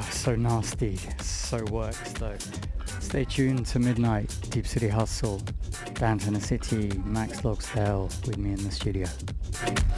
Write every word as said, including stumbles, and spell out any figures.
so nasty, so works though. Stay tuned to midnight, Deep City Hustle, Downtown City, Max Logsdale with me in the studio.